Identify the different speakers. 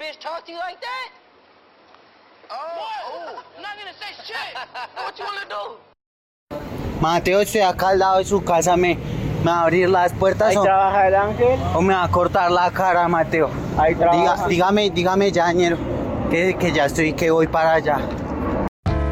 Speaker 1: bitch talk to you like that? Oh, I'm not gonna say shit. What you wanna do?
Speaker 2: Mateo, estoy acá al lado de su casa, ¿me va a abrir las puertas
Speaker 3: Ahí trabaja el ángel.
Speaker 2: o me va a cortar la cara, Mateo?
Speaker 3: Ahí trabaja.
Speaker 2: Dígame, ya, ñero, que ya estoy, que voy para allá.